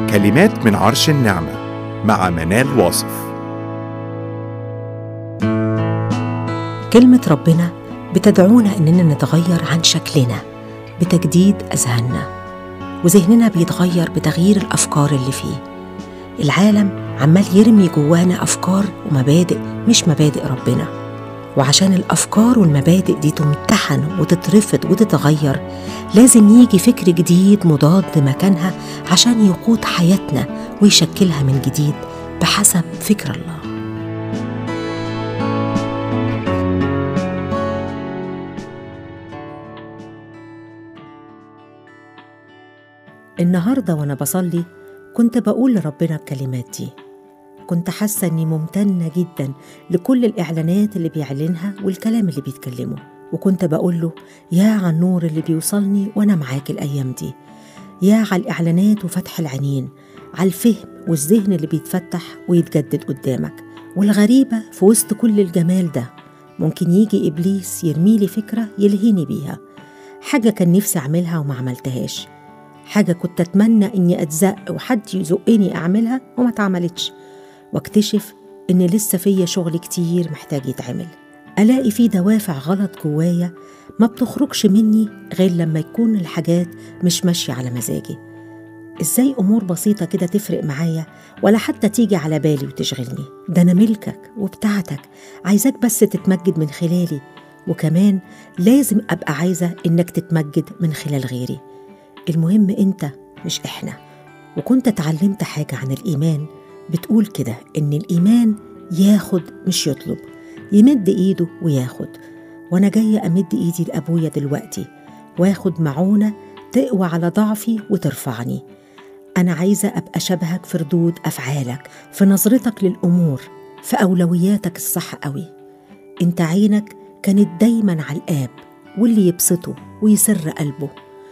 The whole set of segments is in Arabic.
كلمات من عرش النعمة مع منال واصف. كلمة ربنا بتدعونا إننا نتغير عن شكلنا بتجديد أذهاننا، وذهننا بيتغير بتغيير الأفكار اللي فيه. العالم عمال يرمي جوانا أفكار ومبادئ مش مبادئ ربنا، وعشان الأفكار والمبادئ دي تمتحن وتترفض وتتغير لازم يجي فكر جديد مضاد مكانها عشان يقود حياتنا ويشكلها من جديد بحسب فكر الله. النهاردة وأنا بصلي كنت بقول لربنا الكلمات دي. كنت حاسة أني ممتنة جدا لكل الإعلانات اللي بيعلنها والكلام اللي بيتكلمه، وكنت بقول له يا على النور اللي بيوصلني وأنا معاك الأيام دي، يا على الإعلانات وفتح العينين، على الفهم والذهن اللي بيتفتح ويتجدد قدامك. والغريبة في وسط كل الجمال ده ممكن يجي إبليس يرميلي فكرة يلهيني بيها، حاجة كان نفسي أعملها وما عملتهاش، حاجة كنت أتمنى إني أتزق وحد يزقني أعملها وما اتعملتش، واكتشف إن لسه فيا شغل كتير محتاج يتعمل. ألاقي فيه دوافع غلط جوايا ما بتخرجش مني غير لما يكون الحاجات مش ماشية على مزاجي. إزاي أمور بسيطة كده تفرق معايا ولا حتى تيجي على بالي وتشغلني؟ ده أنا ملكك وبتاعتك، عايزاك بس تتمجد من خلالي، وكمان لازم أبقى عايزة إنك تتمجد من خلال غيري. المهم أنت مش إحنا. وكنت اتعلمت حاجة عن الإيمان بتقول كده، إن الإيمان ياخد مش يطلب، يمد إيده وياخد. وأنا جاية أمد إيدي لأبويا دلوقتي واخد معونة تقوى على ضعفي وترفعني. أنا عايزة أبقى شبهك في ردود أفعالك، في نظرتك للأمور، في أولوياتك الصح قوي. أنت عينك كانت دايما على الآب واللي يبسطه ويسر قلبه،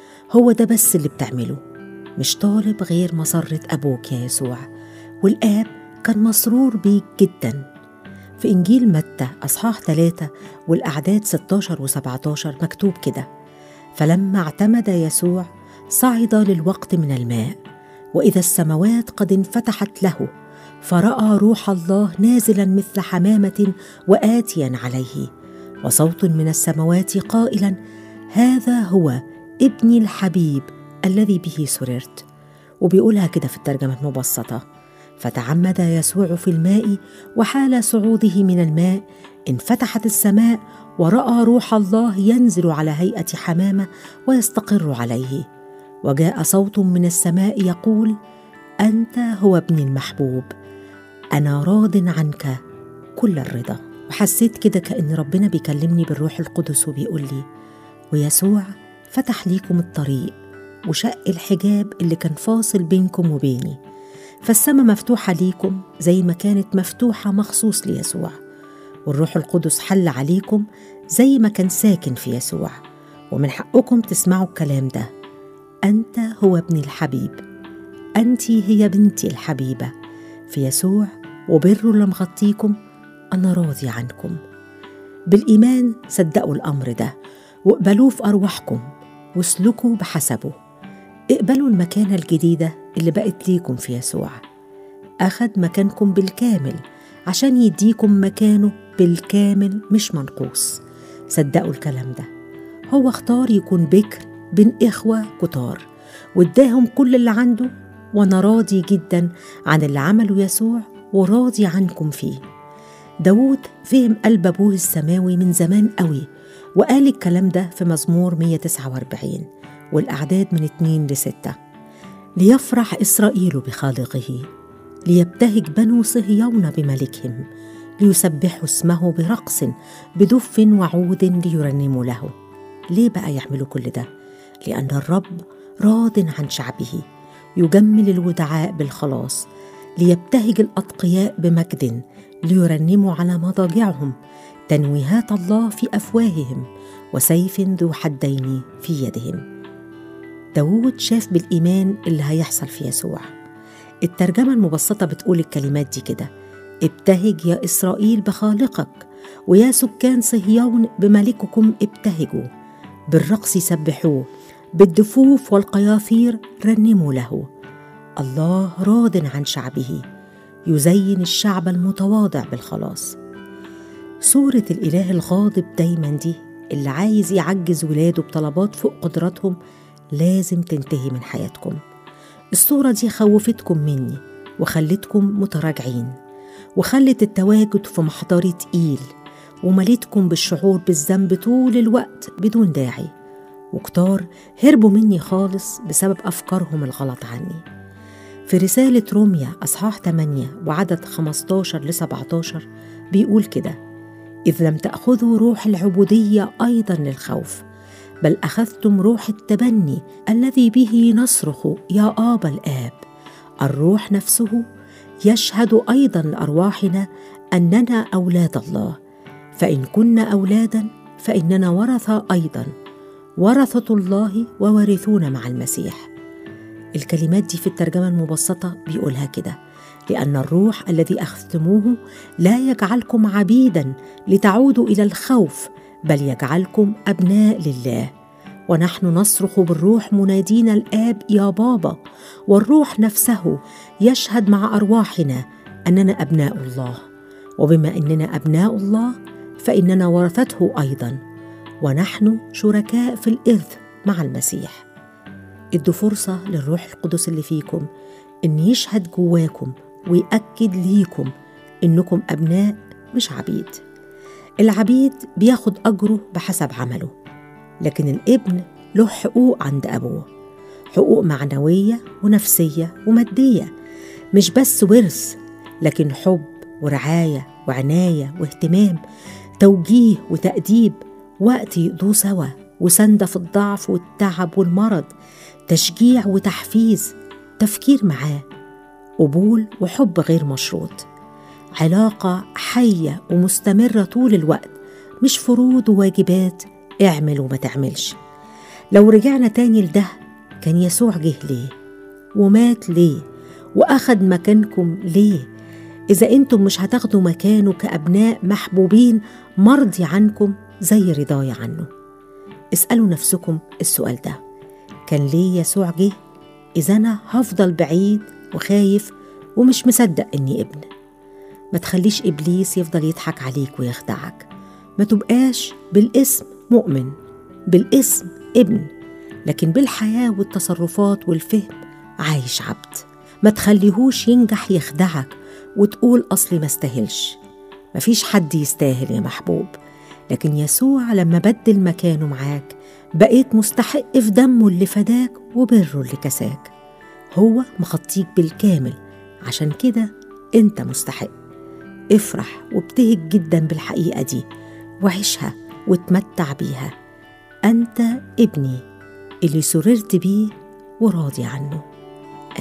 هو ده بس اللي بتعمله، مش طالب غير مسرة أبوك يا يسوع. والآب كان مسرور بيك جدا. في إنجيل متى أصحاح 3 والأعداد 16 و17 مكتوب كده: فلما اعتمد يسوع صعد للوقت من الماء، وإذا السماوات قد انفتحت له، فرأى روح الله نازلا مثل حمامة وآتيا عليه، وصوت من السماوات قائلا: هذا هو ابني الحبيب الذي به سررت. وبيقولها كده في الترجمة المبسطة: فتعمد يسوع في الماء، وحال صعوده من الماء انفتحت السماء، ورأى روح الله ينزل على هيئة حمامة ويستقر عليه، وجاء صوت من السماء يقول: أنت هو ابني المحبوب، أنا راض عنك كل الرضا. وحسيت كده كأن ربنا بيكلمني بالروح القدس وبيقول لي: ويسوع فتح ليكم الطريق وشق الحجاب اللي كان فاصل بينكم وبيني، فالسماء مفتوحة ليكم زي ما كانت مفتوحة مخصوص ليسوع، والروح القدس حل عليكم زي ما كان ساكن في يسوع، ومن حقكم تسمعوا الكلام ده: أنت هو ابني الحبيب، أنت هي بنتي الحبيبة، في يسوع وبره اللي مغطيكم أنا راضي عنكم. بالإيمان صدقوا الأمر ده واقبلوه في أرواحكم واسلكوا بحسبه. اقبلوا المكانة الجديدة اللي بقت ليكم في يسوع. أخد مكانكم بالكامل عشان يديكم مكانه بالكامل مش منقوص. صدقوا الكلام ده. هو اختار يكون بكر بين إخوة كتار واداهم كل اللي عنده، وأنا راضي جدا عن اللي عمله يسوع وراضي عنكم فيه. داود فهم قلب أبوه السماوي من زمان قوي، وقال الكلام ده في مزمور 149 والأعداد من 2-6: ليفرح إسرائيل بخالقه، ليبتهج بنو صهيون بملكهم، ليسبحوا اسمه برقص بدف وعود ليرنموا له. ليه بقى يعملوا كل ده؟ لأن الرب راض عن شعبه، يجمل الودعاء بالخلاص، ليبتهج الأتقياء بمجد، ليرنموا على مضاجعهم، تنويهات الله في أفواههم، وسيف ذو حدين في يدهم. داود شاف بالإيمان اللي هيحصل في يسوع. الترجمة المبسطة بتقول الكلمات دي كده: ابتهج يا إسرائيل بخالقك، ويا سكان صهيون بملككم ابتهجوا، بالرقص سبحوه، بالدفوف والقياثير رنموا له. الله راض عن شعبه، يزين الشعب المتواضع بالخلاص. صورة الإله الغاضب دايما دي اللي عايز يعجز ولاده بطلبات فوق قدراتهم لازم تنتهي من حياتكم. الصورة دي خوفتكم مني وخلتكم متراجعين، وخلت التواجد في محضري تقيل، ومليتكم بالشعور بالذنب طول الوقت بدون داعي، وكتار هربوا مني خالص بسبب أفكارهم الغلط عني. في رسالة روميا أصحاح 8 وعدد 15-17 بيقول كده: إذ لم تأخذوا روح العبودية أيضا للخوف، بل أخذتم روح التبني الذي به نصرخ يا آبا الآب. الروح نفسه يشهد أيضا لأرواحنا أننا أولاد الله، فإن كنا أولادا فإننا ورثة أيضا، ورثة الله ووارثون مع المسيح. الكلمات دي في الترجمة المبسطة بيقولها كده: لأن الروح الذي أخذتموه لا يجعلكم عبيدا لتعودوا إلى الخوف، بل يجعلكم أبناء لله. ونحن نصرخ بالروح منادين الآب يا بابا، والروح نفسه يشهد مع أرواحنا أننا أبناء الله. وبما أننا أبناء الله فإننا ورثته أيضا، ونحن شركاء في الإرث مع المسيح. ادوا فرصة للروح القدس اللي فيكم إن يشهد جواكم ويأكد ليكم إنكم أبناء مش عبيد. العبيد بياخد أجره بحسب عمله، لكن الابن له حقوق عند أبوه، حقوق معنوية ونفسية ومادية، مش بس ورث، لكن حب ورعاية وعناية واهتمام، توجيه وتأديب، وقت يقضوه سوا، وسندة في الضعف والتعب والمرض، تشجيع وتحفيز، تفكير معاه، قبول وحب غير مشروط، علاقة حية ومستمرة طول الوقت، مش فروض وواجبات اعمل وما تعملش. لو رجعنا تاني لده، كان يسوع جه ليه ومات ليه وأخد مكانكم ليه؟ إذا أنتم مش هتاخدوا مكانه كأبناء محبوبين مرضي عنكم زي رضاي عنه. اسألوا نفسكم السؤال ده: كان ليه يسوع جه إذا أنا هفضل بعيد وخايف ومش مصدق إني ابن؟ ما تخليش إبليس يفضل يضحك عليك ويخدعك. ما تبقاش بالاسم مؤمن، بالاسم ابن، لكن بالحياة والتصرفات والفهم عايش عبد. ما تخليهوش ينجح يخدعك وتقول أصلي ما استاهلش. مفيش حد يستاهل يا محبوب، لكن يسوع لما بدل مكانه معاك بقيت مستحق في دمه اللي فداك وبره اللي كساك. هو مخطيك بالكامل، عشان كده انت مستحق. افرح وابتهج جدا بالحقيقة دي وعيشها وتمتع بيها. أنت ابني اللي سررت بيه وراضي عنه.